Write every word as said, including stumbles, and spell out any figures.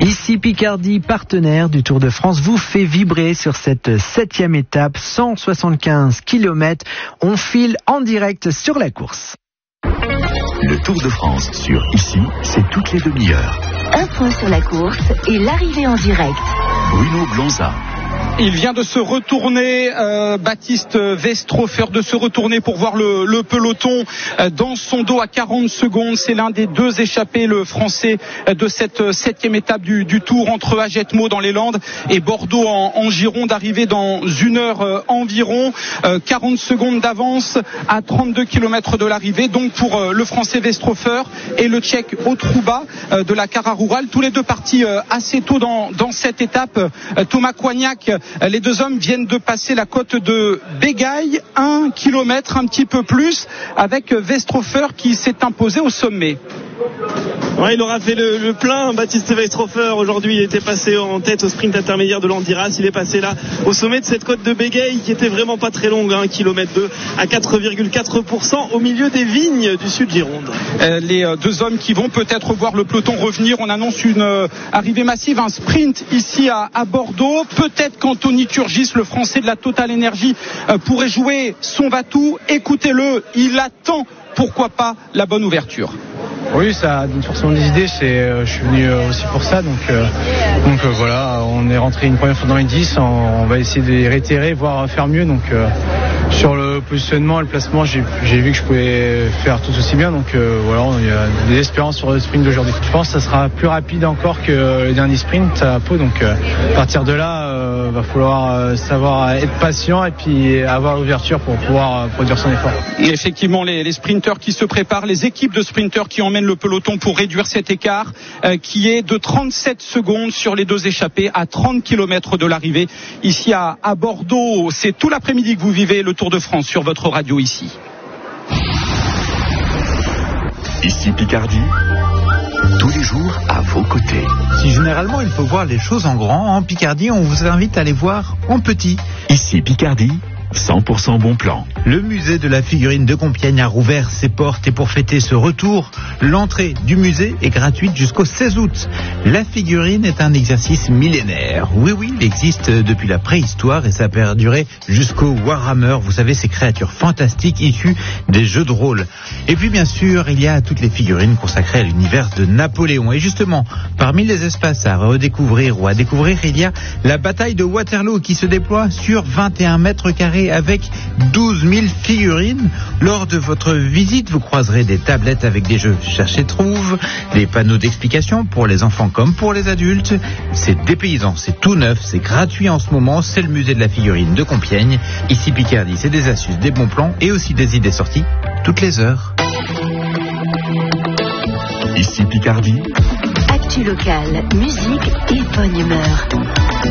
Ici Picardie, partenaire du Tour de France, vous fait vibrer sur cette septième étape, cent soixante-quinze kilomètres. On file en direct sur la course. Le Tour de France sur Ici, c'est toutes les demi-heures. Un point sur la course et l'arrivée en direct. Bruno Blanza. Il vient de se retourner, euh, Baptiste Westrhofer, de se retourner pour voir le, le peloton euh, dans son dos à quarante secondes. C'est l'un des deux échappés, le français, euh, de cette septième étape du, du Tour entre Agetmo dans les Landes et Bordeaux en, en Gironde, arrivé dans une heure euh, environ. Euh, quarante secondes d'avance à trente-deux kilomètres de l'arrivée. Donc pour euh, le français Westrhofer et le tchèque Otruba euh, de la Cara Rural, tous les deux partis euh, assez tôt dans, dans cette étape. Euh, Thomas Coignac, les deux hommes viennent de passer la côte de Bégaï, un kilomètre, un petit peu plus, avec Westrhofer qui s'est imposé au sommet. Ouais, il aura fait le, le plein, Baptiste Westrhofer. Aujourd'hui, il était passé en tête au sprint intermédiaire de l'Andiras. Il est passé là au sommet de cette côte de Bégaï qui était vraiment pas très longue, un kilomètre deux à quatre virgule quatre pour cent au milieu des vignes du sud Gironde. Euh, les euh, deux hommes qui vont peut-être voir le peloton revenir. On annonce une euh, arrivée massive, un sprint ici à, à Bordeaux. Peut-être qu'Anthony Turgis, le français de la Total Energy, euh, pourrait jouer son va-tout. Écoutez-le, il attend, pourquoi pas, la bonne ouverture. Oui, ça donne forcément des idées. C'est, euh, je suis venu euh, aussi pour ça, donc euh, donc euh, voilà, on est rentré une première fois dans les dix. On, on va essayer de les réitérer, voire faire mieux. Donc euh, sur le positionnement et le placement, j'ai, j'ai vu que je pouvais faire tout aussi bien. Donc euh, voilà, il y a des espérances sur le sprint d'aujourd'hui. Je pense que ça sera plus rapide encore que les derniers sprints à Pau. Donc euh, à partir de là, euh, va falloir euh, savoir être patient et puis avoir l'ouverture pour pouvoir euh, produire son effort. Et effectivement, les, les sprinteurs qui se préparent, les équipes de sprinteurs qui emmènent le peloton pour réduire cet écart euh, qui est de trente-sept secondes sur les deux échappés à trente kilomètres de l'arrivée ici à, à Bordeaux. C'est tout l'après-midi que vous vivez le Tour de France sur votre radio ici. Ici Picardie, tous les jours à vos côtés. Si généralement il faut voir les choses en grand, en Picardie on vous invite à les voir en petit. Ici Picardie, cent pour cent bon plan. Le musée de la figurine de Compiègne a rouvert ses portes et pour fêter ce retour, l'entrée du musée est gratuite jusqu'au seize août. La figurine est un exercice millénaire. Oui, oui, il existe depuis la préhistoire et ça a perduré jusqu'au Warhammer. Vous savez, ces créatures fantastiques issues des jeux de rôle. Et puis bien sûr, il y a toutes les figurines consacrées à l'univers de Napoléon. Et justement, parmi les espaces à redécouvrir ou à découvrir, il y a la bataille de Waterloo qui se déploie sur vingt et un mètres carrés avec douze mille figurines. Lors de votre visite, vous croiserez des tablettes avec des jeux cherche et trouve, des panneaux d'explication pour les enfants comme pour les adultes. C'est dépaysant, c'est tout neuf, c'est gratuit en ce moment, c'est le musée de la figurine de Compiègne. Ici Picardie, c'est des astuces, des bons plans et aussi des idées sorties toutes les heures. Ici Picardie, Actu locale, musique et bonne humeur.